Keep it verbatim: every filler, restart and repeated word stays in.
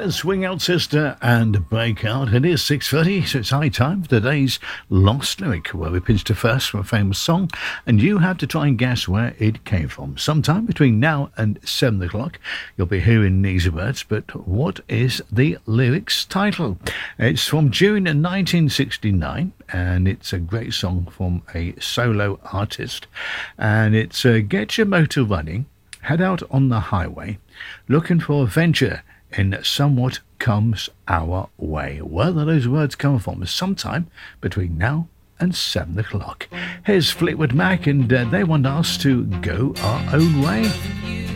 Swing Out Sister and Break Out. It is six thirty, so it's high time for today's Lost Lyric, where we pitched a first from a famous song, and you have to try and guess where it came from. Sometime between now and seven o'clock, you'll be hearing these words, but what is the lyric's title? It's from June nineteen sixty-nine, and it's a great song from a solo artist, and it's uh, Get Your Motor Running, head out on the highway, looking for adventure in somewhat comes our way. Where do those words come from? Sometime between now and seven o'clock. Here's Fleetwood Mac, and uh, they want us to go our own way.